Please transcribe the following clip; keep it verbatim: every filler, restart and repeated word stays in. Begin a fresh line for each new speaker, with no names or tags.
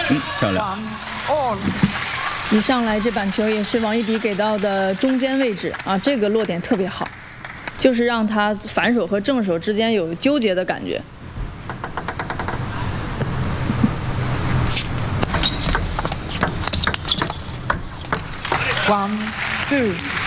嗯，漂亮。
一上来这板球也是王一迪给到的中间位置啊，这个落点特别好，就是让他反手和正手之间有纠结的感觉。One, two.